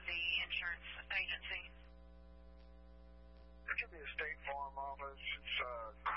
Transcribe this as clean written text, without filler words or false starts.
the insurance agency? It could be a State Farm office. It's